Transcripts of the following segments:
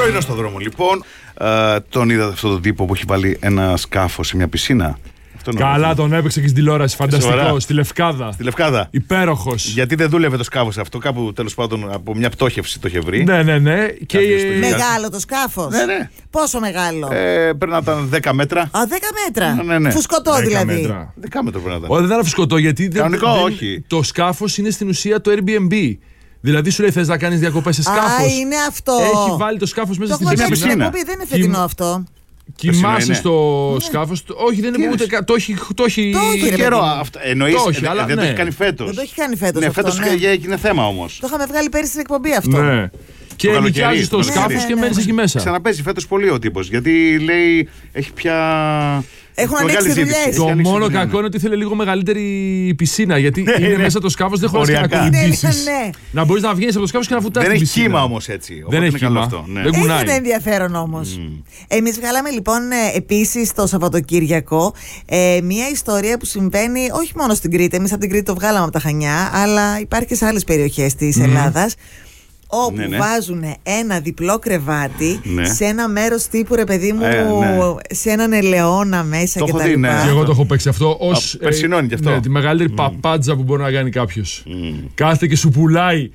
Πρωινό στο δρόμο λοιπόν. Τον είδατε αυτόν τον τύπο που έχει βάλει ένα σκάφο σε μια πισίνα? Καλά, τον έπαιξε και στην τηλεόραση. Φανταστικό. Στη Λευκάδα. Στη Λευκάδα. Υπέροχος. Γιατί δεν δούλευε το σκάφος αυτό, κάπου τέλος πάντων από μια πτώχευση το είχε βρει. Ναι. Και μεγάλο το σκάφος. Ναι. Πόσο μεγάλο? Πρέπει να ήταν 10 μέτρα. Α, 10 μέτρα. Ναι. Φουσκωτό δηλαδή. 10 μέτρα πρέπει να ήταν. Όχι, δεν ήταν φουσκωτό γιατί. Κανονικό, όχι. Το σκάφος είναι στην ουσία το Airbnb. Δηλαδή σου λέει θες να κάνεις διακοπές σε σκάφος. Α, είναι αυτό. Έχει βάλει το σκάφος μέσα στην πισίνα. Δεν είναι φετινό αυτό. Κοιμάσαι στο σκάφος. Όχι, δεν είναι ούτε. Το έχει καιρό. Εννοείς δεν το έχει κάνει φέτος. Δεν το έχει κάνει φέτος. Ναι, φέτος έγινε θέμα όμως. Το είχαμε βγάλει πέρυσι στην εκπομπή αυτό. Ναι. Και νοικιάζεις το σκάφος και μένεις εκεί μέσα. Ξαναπέζει φέτος πολύ ο τύπος. Γιατί λέει έχει πια. Έχουν ανοίξει δουλειές. Το μόνο κακό είναι ότι ήθελε λίγο μεγαλύτερη πισίνα. Γιατί είναι μέσα το σκάφος, δεν χωράει να κολυμπήσεις. Να μπορείς να βγαίνεις από το σκάφος και να βουτάς την πισίνα. Δεν έχει κύμα όμως έτσι. Δεν έχει κύμα. Δεν έχει ενδιαφέρον όμως. Εμείς βγάλαμε λοιπόν επίσης το Σαββατοκύριακο μια ιστορία που συμβαίνει όχι μόνο στην Κρήτη. Εμείς από την Κρήτη το βγάλαμε από τα Χανιά, αλλά υπάρχει και σε άλλες περιοχές της Ελλάδας. Όπου βάζουν ένα διπλό κρεβάτι σε ένα μέρος τύπου ρε παιδί μου, σε έναν ελαιόνα μέσα και τα λοιπά. Και εγώ το έχω παίξει αυτό ως περσινώνει κι αυτό. τη μεγαλύτερη παπάντζα που μπορεί να κάνει κάποιος. Κάθεται και σου πουλάει.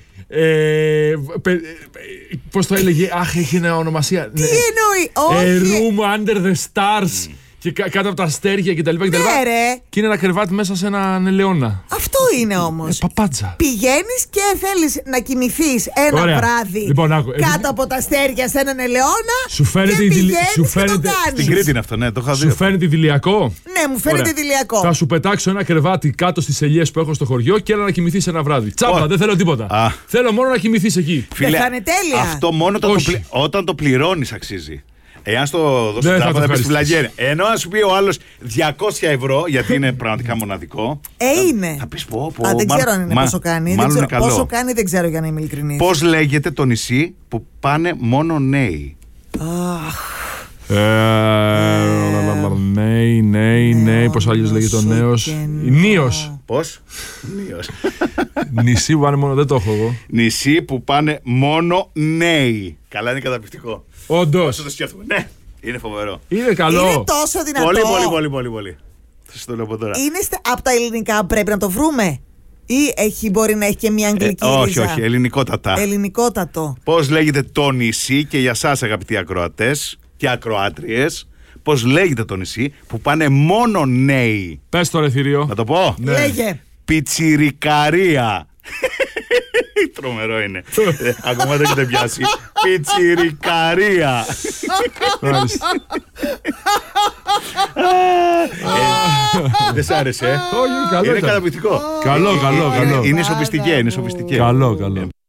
Πώς το έλεγε? Αχ, έχει ένα ονομασία. Τι εννοεί? A room under the stars. Και κάτω από τα αστέρια κτλ. Και είναι ένα κρεβάτι μέσα σε έναν ελαιόνα. Αυτό είναι όμως. Παπάτζα. Πηγαίνεις και θέλεις να κοιμηθείς ένα βράδυ λοιπόν, κάτω από τα αστέρια σε έναν ελαιόνα. Σου φαίνεται και πηγαίνεις και το κάνεις. Στην Κρήτη είναι αυτό, ναι, το είχα δει. Σου φαίνεται idηλιακό? Ναι, μου φαίνεται idηλιακό. Θα σου πετάξω ένα κρεβάτι κάτω στις ελιές που έχω στο χωριό και έλα να κοιμηθείς ένα βράδυ. Τσάπα, δεν θέλω τίποτα. Θέλω μόνο να κοιμηθείς εκεί. Φίλε, θα είναι τέλεια. Αυτό μόνο όταν το πληρώνεις αξίζει. Εάν στο δώσει τσάπα θα πεις στη βλαγέρια. Ενώ αν σου πει ο άλλος 200 ευρώ, γιατί είναι πραγματικά μοναδικό. Είναι. Θα πεις πω. Δεν ξέρω αν είναι πόσο κάνει. Πόσο κάνει δεν ξέρω για να είμαι ειλικρινής. Πώς λέγεται το νησί που πάνε μόνο νέοι? Ναι, πώς αλλιώς λέγεται ο νέος? Νίος. Πώς? Νίος. Νησί που πάνε μόνο, δεν το έχω εγώ. Νησί που πάνε μόνο νέοι. Καλά, είναι καταπληκτικό. Όντως. Όσο το σκέφτομαι. Ναι, είναι φοβερό. Είναι καλό. Είναι τόσο δυνατό. Πολύ. Θα σας το λέω από τώρα. Είναι από τα ελληνικά, πρέπει να το βρούμε. Ή μπορεί να έχει και μια αγγλική ρίζα? Όχι, ελληνικότατα. Ελληνικότατο. Πώς λέγεται το νησί, και για σας αγαπητοί ακροατές και ακροάτριες, πώς λέγεται το νησί που πάνε μόνο νέοι? Πες το ρε θηρίο. Να το πω? Ναι. Λέγε. Πιτσιρικαρία. Τρομερό είναι. Ακόμα δεν έχετε πιάσει. Πιτσιρικαρία. Δεν σ' άρεσε? Όχι, καλό. Είναι καταπληκτικό. Καλό. Είναι σοφιστικέ. Καλό.